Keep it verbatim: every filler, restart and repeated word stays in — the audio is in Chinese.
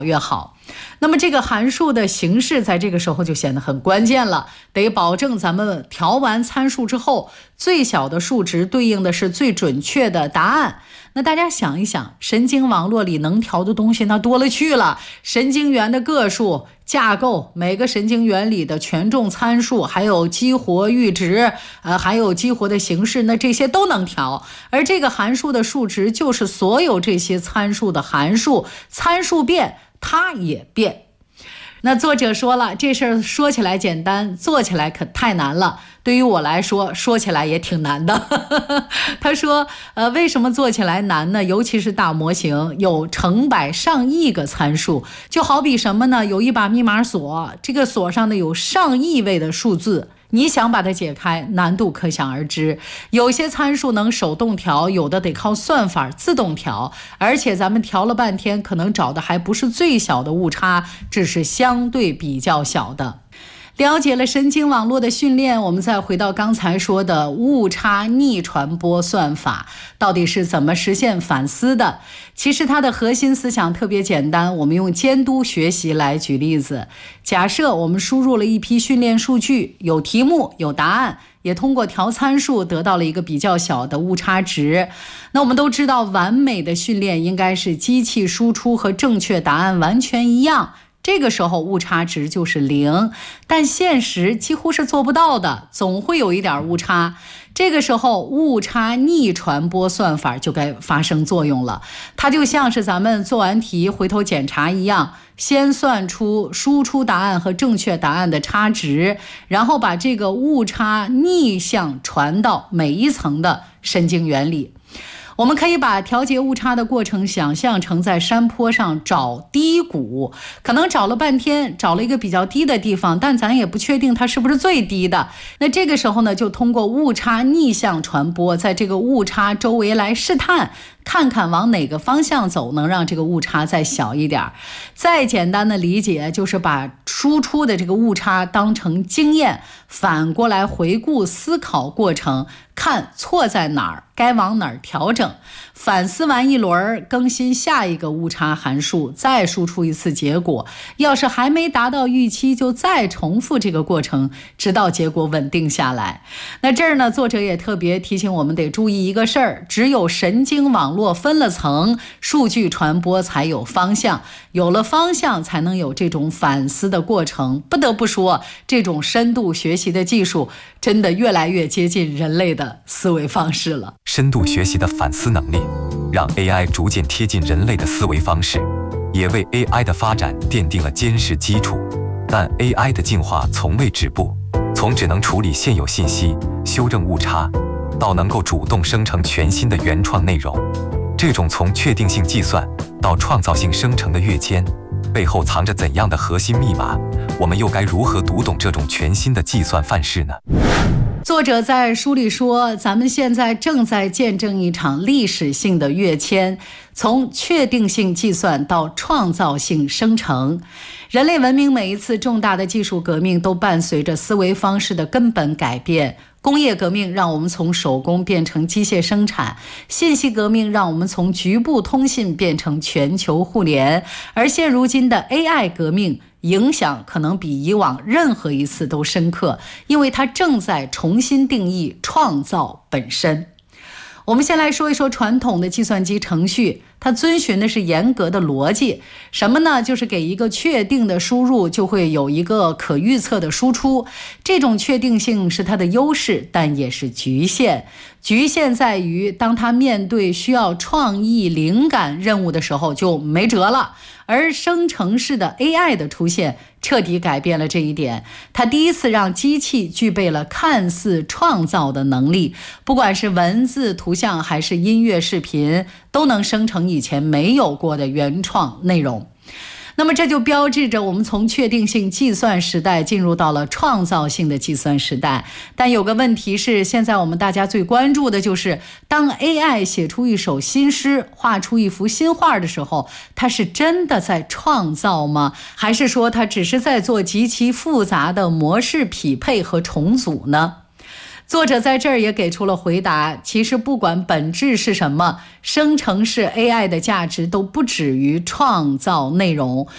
越好。那么这个函数的形式在这个时候就显得很关键了，得保证咱们调完参数之后，最小的数值对应的是最准确的答案。那大家想一想，神经网络里能调的东西那多了去了，神经元的个数、架构，每个神经元里的权重参数，还有激活阈值，呃，还有激活的形式，那这些都能调。而这个函数的数值就是所有这些参数的函数，参数变，它也变。那作者说了，这事儿说起来简单，做起来可太难了。对于我来说，说起来也挺难的。他说，呃，为什么做起来难呢？尤其是大模型，有成百上亿个参数，就好比什么呢？有一把密码锁，这个锁上呢有上亿位的数字。你想把它解开，难度可想而知。有些参数能手动调，有的得靠算法自动调，而且咱们调了半天，可能找的还不是最小的误差，只是相对比较小的。了解了神经网络的训练，我们再回到刚才说的误差逆传播算法，到底是怎么实现反思的？其实它的核心思想特别简单，我们用监督学习来举例子。假设我们输入了一批训练数据，有题目，有答案，也通过调参数得到了一个比较小的误差值。那我们都知道，完美的训练应该是机器输出和正确答案完全一样，这个时候误差值就是零，但现实几乎是做不到的，总会有一点误差。这个时候误差逆传播算法就该发生作用了，它就像是咱们做完题回头检查一样，先算出输出答案和正确答案的差值，然后把这个误差逆向传到每一层的神经元里。我们可以把调节误差的过程想象成在山坡上找低谷，可能找了半天，找了一个比较低的地方，但咱也不确定它是不是最低的。那这个时候呢，就通过误差逆向传播，在这个误差周围来试探，看看往哪个方向走能让这个误差再小一点。再简单的理解就是把输出的这个误差当成经验，反过来回顾思考过程，看错在哪儿，该往哪儿调整。反思完一轮，更新下一个误差函数，再输出一次结果。要是还没达到预期，就再重复这个过程，直到结果稳定下来。那这儿呢，作者也特别提醒我们得注意一个事儿，只有神经网络分了层，数据传播才有方向，有了方向才能有这种反思的过程。不得不说，这种深度学习的技术真的越来越接近人类的思维方式了。 深度学习的反思能力让 A I 逐渐贴近人类的思维方式，也为 A I 的发展奠定了坚实基础。但 A I 的进化从未止步，从只能处理现有信息、修正误差，到能够主动生成全新的原创内容，这种从确定性计算到创造性生成的跃迁，背后藏着怎样的核心密码？我们又该如何读懂这种全新的计算范式呢？ 作者在书里说，咱们现在正在见证一场历史性的跃迁，从确定性计算到创造性生成。人类文明每一次重大的技术革命都伴随着思维方式的根本改变。工业革命让我们从手工变成机械生产，信息革命让我们从局部通信变成全球互联，而现如今的 A I 革命影响可能比以往任何一次都深刻，因为它正在重新定义创造本身。我们先来说一说传统的计算机程序，它遵循的是严格的逻辑，什么呢？就是给一个确定的输入，就会有一个可预测的输出。这种确定性是它的优势，但也是局限。局限在于，当它面对需要创意灵感任务的时候，就没辙了。而生成式的 A I 的出现彻底改变了这一点，它第一次让机器具备了看似创造的能力，不管是文字、图像还是音乐、视频，都能生成以前没有过的原创内容。那么这就标志着我们从确定性计算时代进入到了创造性的计算时代。但有个问题是，现在我们大家最关注的就是，当 A I 写出一首新诗，画出一幅新画的时候，它是真的在创造吗？还是说它只是在做极其复杂的模式匹配和重组呢？作者在这儿也给出了回答，其实不管本质是什么，生成式 A I 的价值都不止于创造内容。